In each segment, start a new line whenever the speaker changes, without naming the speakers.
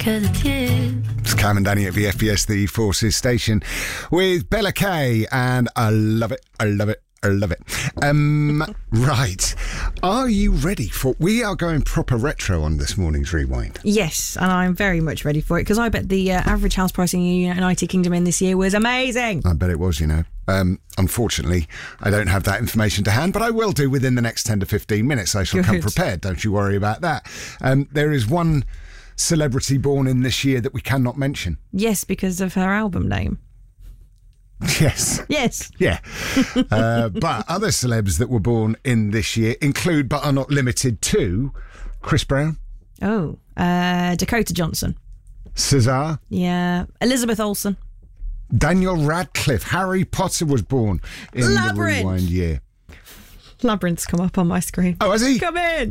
'cause it's you.
It's Cam and Danny at VFBS, the Forces station, with Bella Kay, and I love it, I love it, I love it. Right. Are you ready for... We are going proper retro on this morning's Rewind.
Yes, and I'm very much ready for it, because I bet the average house price in the United Kingdom in this year was amazing.
I bet it was, you know. Unfortunately, I don't have that information to hand, but I will do within the next 10 to 15 minutes. I shall come prepared. Don't you worry about that. There is one celebrity born in this year that we cannot mention.
Yes, because of her album name.
Yes.
Yes.
Yeah. But other celebs that were born in this year include, but are not limited to, Chris Brown.
Oh, Dakota Johnson.
Cesar.
Yeah. Elizabeth Olsen.
Daniel Radcliffe. Harry Potter was born in the Rewind year.
Labyrinth's come up on my screen.
Oh, has he?
Come in.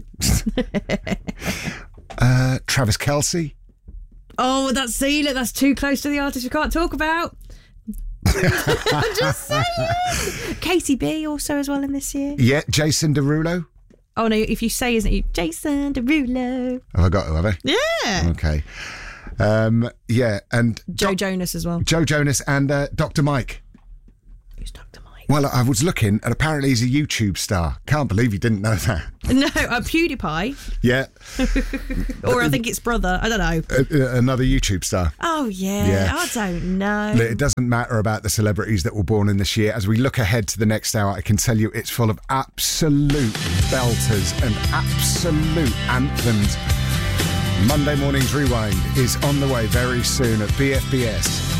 Travis Kelce.
Oh, that's too close to the artist we can't talk about. I'm just saying. Katie B also as well in this year.
Yeah, Jason Derulo.
Oh no, if you say, isn't it Jason Derulo?
Have I got to, have I?
Yeah.
Okay. Yeah, and
Joe Jonas as well.
Joe Jonas and Dr. Mike.
Who's Dr. Mike?
Well, I was looking, and apparently he's a YouTube star. Can't believe you didn't know that.
No, PewDiePie.
Yeah.
Or I think it's brother. I don't know.
Another YouTube star.
Oh, yeah. I don't know.
It doesn't matter about the celebrities that were born in this year. As we look ahead to the next hour, I can tell you it's full of absolute belters and absolute anthems. Monday morning's Rewind is on the way very soon at BFBS.